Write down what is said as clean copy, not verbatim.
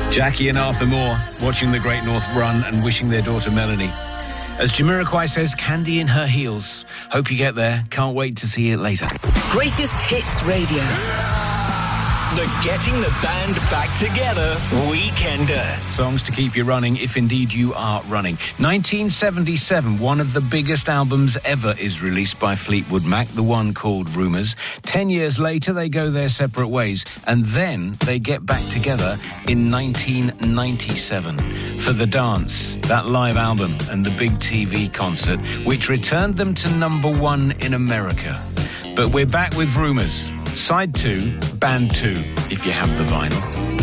Jackie and Arthur Moore watching the Great North Run and wishing their daughter Melanie. As Jamiroquai says, candy in her heels. Hope you get there. Can't wait to see it later. Greatest Hits Radio. The Getting the Band Back Together Weekender. Songs to keep you running, if indeed you are running. 1977, one of the biggest albums ever is released by Fleetwood Mac, the one called Rumours. 10 years later, they go their separate ways, and then they get back together in 1997 for The Dance, that live album and the big TV concert, which returned them to number one in America. But we're back with Rumours. Side 2, Band 2, if you have the vinyl.